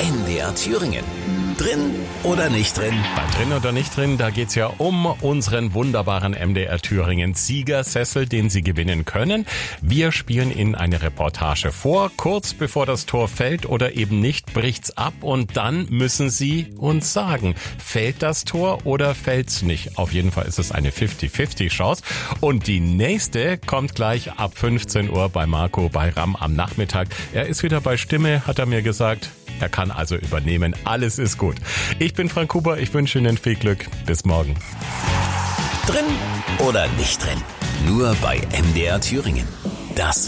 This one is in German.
MDR Thüringen. Drin oder nicht drin? Bei Drin oder nicht drin, da geht's ja um unseren wunderbaren MDR Thüringen Siegersessel, den Sie gewinnen können. Wir spielen Ihnen eine Reportage vor. Kurz bevor das Tor fällt oder eben nicht, bricht's ab und dann müssen Sie uns sagen, fällt das Tor oder fällt's nicht? Auf jeden Fall ist es eine 50-50 Chance. Und die nächste kommt gleich ab 15 Uhr bei Marco Bayram am Nachmittag. Er ist wieder bei Stimme, hat er mir gesagt. Er kann also übernehmen. Alles ist gut. Ich bin Frank Huber. Ich wünsche Ihnen viel Glück. Bis morgen. Drin oder nicht drin? Nur bei MDR Thüringen. Das